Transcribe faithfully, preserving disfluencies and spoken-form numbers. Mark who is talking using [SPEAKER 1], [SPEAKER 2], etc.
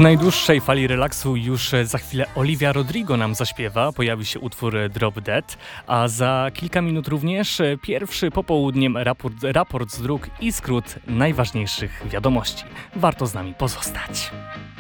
[SPEAKER 1] najdłuższej fali relaksu już za chwilę Olivia Rodrigo nam zaśpiewa, pojawi się utwór Drop Dead, a za kilka minut również pierwszy popołudniem raport, raport z dróg i skrót najważniejszych wiadomości. Warto z nami pozostać.